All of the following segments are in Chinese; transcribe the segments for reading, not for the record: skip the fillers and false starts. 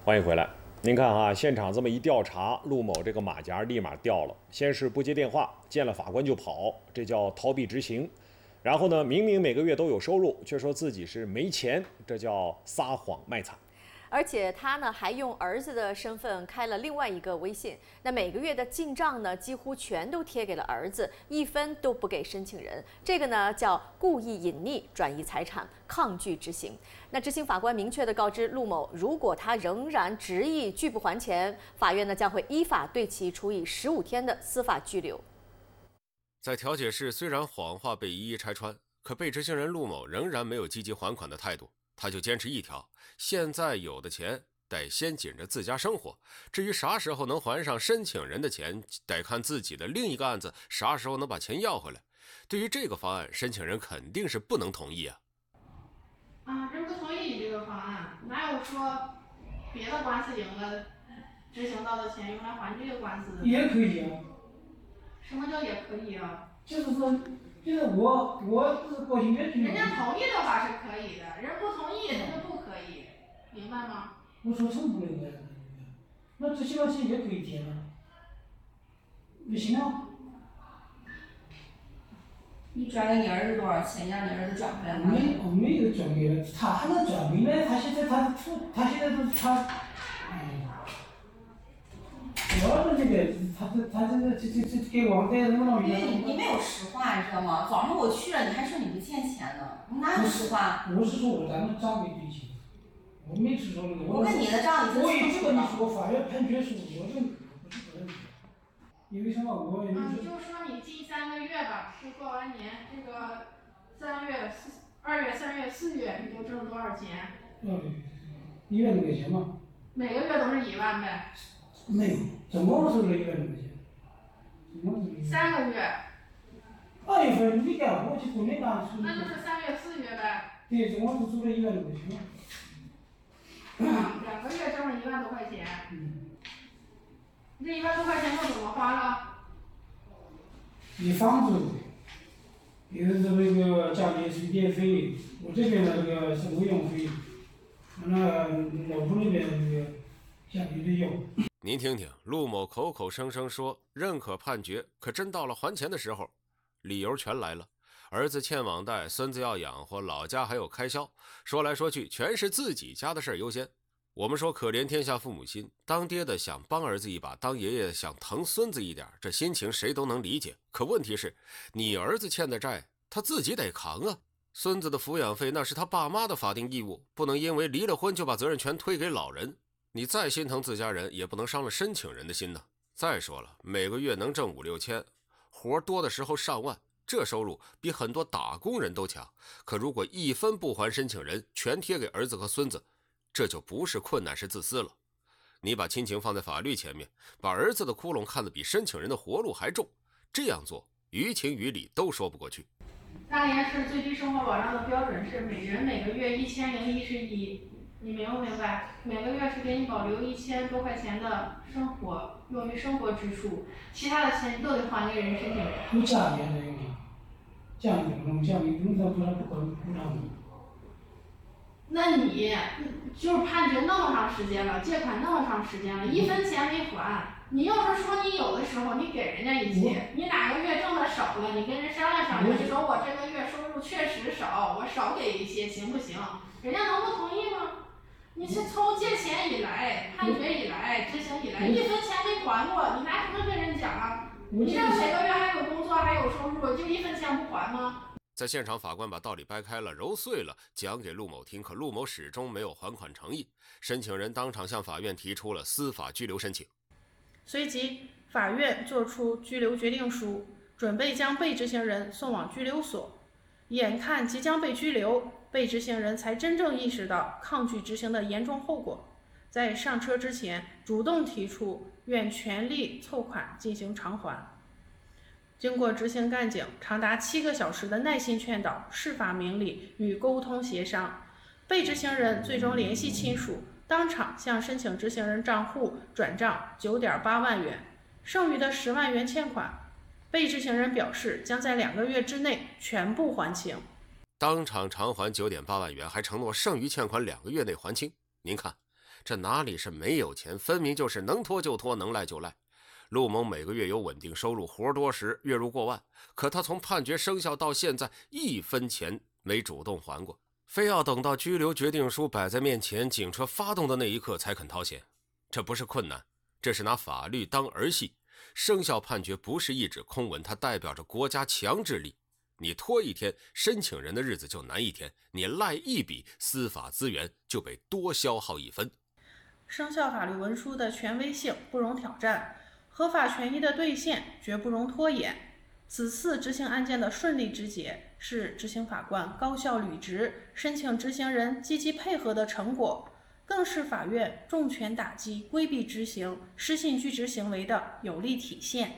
欢迎回来。您看啊，现场这么一调查，陆某这个马甲立马掉了。先是不接电话，见了法官就跑，这叫逃避执行。然后呢，明明每个月都有收入，却说自己是没钱，这叫撒谎卖惨。 而且他呢还用儿子的身份开了另外一个微信，那每个月的进账呢几乎全都贴给了儿子，一分都不给申请人。这个呢叫故意隐匿、转移财产、抗拒执行。那执行法官明确地告知陆某，如果他仍然执意拒不还钱，法院呢将会依法对其处以15天的司法拘留。 在调解室，虽然谎话被一一拆穿，可被执行人陆某仍然没有积极还款的态度。他就坚持一条：现在有的钱得先紧着自家生活，至于啥时候能还上申请人的钱，得看自己的另一个案子啥时候能把钱要回来。对于这个方案，申请人肯定是不能同意啊！ 人不同意你这个方案，哪有说别的官司赢了，执行到的钱用来还这个官司的？ 也可以啊。 什么叫也可以啊？ 就是说，就是我是国庆节去。 人家同意的话是可以的，人不同意他就不可以，明白吗？ 我说成不能的，那这些东西也可以填啊，不行吗？ 你转给你儿子多少钱？让你儿子转回来吗？ 没有转给了，他还能转回来，他现在都我儿子那个他这给网贷那么老远。 你没有实话，你知道吗？早上我去了，你还说你不欠钱呢，你哪有实话？ 我是说我咱们账没对清，我没是说那个。 我跟你的账已经我也清楚了。 这个你说法院判决书我认可，不是不认可。因为什么？ 就是说你近3个月吧，就过完年，这个2月、3月、4月，你都挣了多少钱 ？1万多块钱嘛。 每个月都是1万呗？ 没有，总共收了1万多块钱。 3个月。 2月份你干活去国内干。 那就是3月、4月呗。 对，总共是收了1万多块钱。 2个月挣了1万多块钱。你这1万多块钱都怎么花了？ 你房子，有的是那个家里水电费，我这边的这个生活用费，那老婆那边那个家里的用。 您听听，陆某口口声声说认可判决，可真到了还钱的时候，理由全来了。儿子欠网贷，孙子要养活，老家还有开销，说来说去全是自己家的事优先。我们说可怜天下父母心，当爹的想帮儿子一把，当爷爷想疼孙子一点，这心情谁都能理解。可问题是，你儿子欠的债他自己得扛啊，孙子的抚养费那是他爸妈的法定义务，不能因为离了婚就把责任全推给老人。你再心疼自家人，也不能伤了申请人的心呢。再说了，每个月能挣5、6千，活多的时候上万，这收入比很多打工人都强。可如果一分不还申请人，全贴给儿子和孙子，这就不是困难，是自私了。你把亲情放在法律前面，把儿子的窟窿看得比申请人的活路还重，这样做于情于理都说不过去。 大连市最低生活保障的标准是每人每个月1011，你明不明白？每个月是给你保留1000多块钱的生活用于生活支出，其他的钱你都得还给人申请人。 有家里的有吗？家里不能，家里不能不让。 那你就是判决那么长时间了，借款那么长时间了，1分钱没还。你要是说你有的时候你给人家一些，你哪个月挣的少了，你跟人商量商量，你说我这个月收入确实少，我少给一些行不行？人家能不同意吗？你是从借钱以来、判决以来、执行以来，1分钱没还过，你拿什么跟人讲啊？你这每个月还有工作还有收入，就1分钱不还吗？ 在现场，法官把道理掰开了、揉碎了讲给陆某听，可陆某始终没有还款诚意。申请人当场向法院提出了司法拘留申请。 随即，法院作出拘留决定书，准备将被执行人送往拘留所。眼看即将被拘留，被执行人才真正意识到抗拒执行的严重后果，在上车之前主动提出愿全力凑款进行偿还。经过执行干警长达7个小时的耐心劝导、释法明理与沟通协商，被执行人最终联系亲属，当场向申请执行人账户转账9.8万元，剩余的10万元欠款，被执行人表示将在2个月之内全部还清。 当场偿还9.8万元，还承诺剩余欠款2个月内还清。您看， 这哪里是没有钱，分明就是能拖就拖，能赖就赖。陆某每个月有稳定收入，活多时，月入过万，可他从判决生效到现在1分钱没主动还过，非要等到拘留决定书摆在面前，警车发动的那一刻才肯掏钱。这不是困难，这是拿法律当儿戏。生效判决不是一纸空文，它代表着国家强制力。你拖一天，申请人的日子就难一天；你赖一笔，司法资源就被多消耗1分。 生效法律文书的权威性不容挑战，合法权益的兑现绝不容拖延。此次执行案件的顺利执结，是执行法官高效履职、申请执行人积极配合的成果，更是法院重拳打击规避执行、失信拒执行为的有力体现。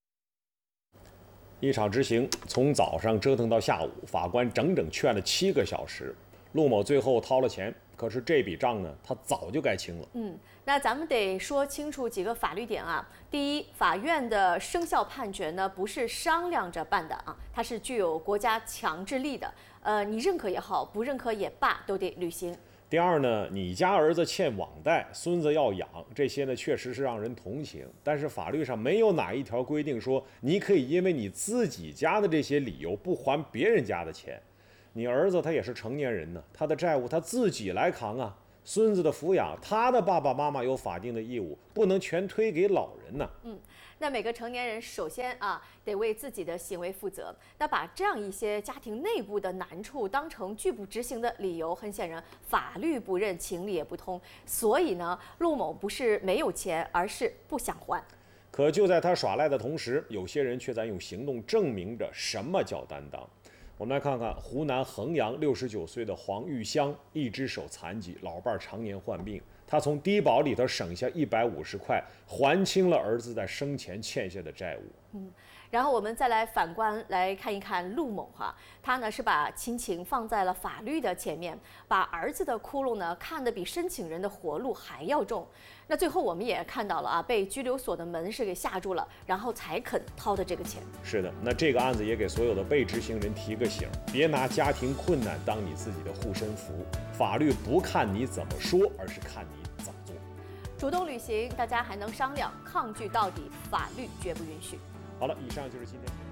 一场执行从早上折腾到下午，法官整整劝了7个小时。陆某最后掏了钱，可是这笔账呢，他早就该清了。 那咱们得说清楚几个法律点啊。第一，法院的生效判决呢，不是商量着办的啊，它是具有国家强制力的。你认可也好，不认可也罢，都得履行。 第二呢，你家儿子欠网贷，孙子要养，这些呢确实是让人同情，但是法律上没有哪一条规定说你可以因为你自己家的这些理由不还别人家的钱。你儿子他也是成年人呢，他的债务他自己来扛啊。孙子的抚养，他的爸爸妈妈有法定的义务，不能全推给老人呢。 那每个成年人首先得为自己的行为负责。那把这样一些家庭内部的难处当成拒不执行的理由，很显然法律不认，情理也不通。所以呢，陆某不是没有钱，而是不想还。 可就在他耍赖的同时，有些人却在用行动证明着什么叫担当。我们来看看湖南衡阳69岁的黄玉香，一只手残疾，老伴常年患病，他从低保里头省下150块，还清了儿子在生前欠下的债务。 然后我们再来反观来看一看陆某他呢是把亲情放在了法律的前面，把儿子的窟窿呢看得比申请人的活路还要重。那最后我们也看到了被拘留所的门是给吓住了，然后才肯掏的这个钱。 是的，那这个案子也给所有的被执行人提个醒，别拿家庭困难当你自己的护身符，法律不看你怎么说，而是看你怎么做。 主动履行，大家还能商量；抗拒到底，法律绝不允许。 好了，以上就是今天。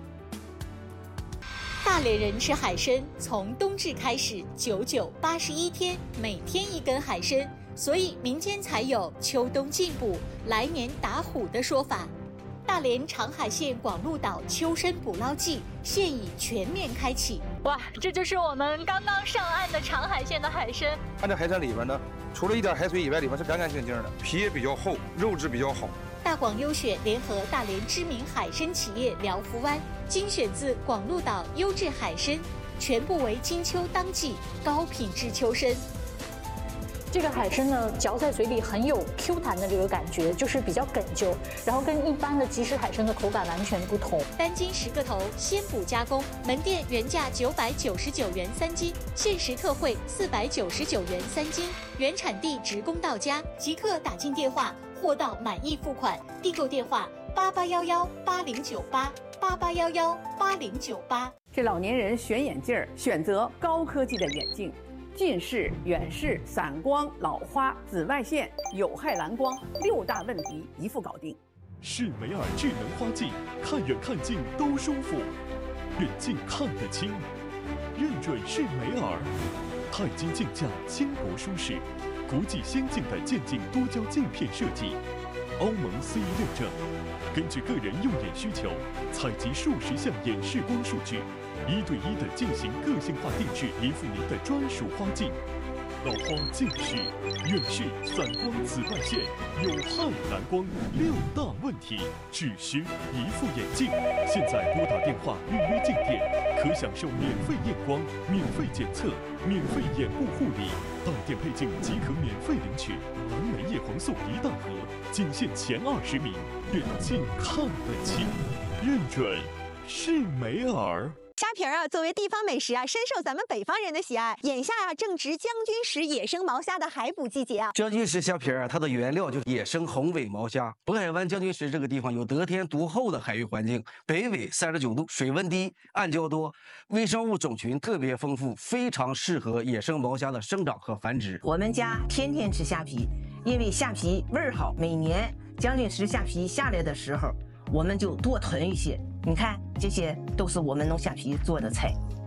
大连人吃海参，从冬至开始，99、81天，每天1根海参，所以民间才有秋冬进补，来年打虎的说法。大连长海县广鹿岛秋参捕捞季现已全面开启。哇，这就是我们刚刚上岸的长海县的海参。 它这海参里边呢，除了一点海水以外，里边是干干净净的，皮也比较厚，肉质比较好。 大广优选联合大连知名海参企业辽福湾，精选自广鹿岛优质海参，全部为金秋当季高品质秋参。 这个海参呢，嚼在嘴里很有 Q 弹的这个感觉，就是比较哏啾，然后跟一般的即食海参的口感完全不同。 单斤10个头，鲜捕加工，门店原价999元3斤，限时特惠499元3斤，原产地直供到家，即刻打进电话，货到满意付款。订购电话8811809888118098。 这老年人选眼镜选择高科技的眼镜。近视、远视、散光、老花、紫外线、有害蓝光6大问题一副搞定。 士美尔智能花镜，看远看近都舒服，远近看得清，认准士美尔。钛金镜架轻薄舒适，国际先进的渐进多焦镜片设计，欧盟 CE 认证。根据个人用眼需求，采集数十项眼视光数据，1对1的进行个性化定制，一副您的专属花镜。老花、近视、远视、散光、紫外线、有害蓝光6大问题，只需一副眼镜。现在拨打电话预约镜店，可享受免费验光、免费检测、免费眼部护理，到店配镜即可免费领取蓝莓叶黄素1大盒，仅限前20名。远近看得清，认准士美尔。 虾皮作为地方美食深受咱们北方人的喜爱。眼下正值将军石野生毛虾的海捕季节将军石虾皮它的原料就是野生红尾毛虾。渤海湾将军石这个地方有得天独厚的海域环境，北纬39度，水温低，暗礁多，微生物种群特别丰富，非常适合野生毛虾的生长和繁殖。 我们家天天吃虾皮， 因为虾皮味儿好，每年将军石虾皮下来的时候，我们就多囤一些。你看，这些都是我们弄虾皮做的菜。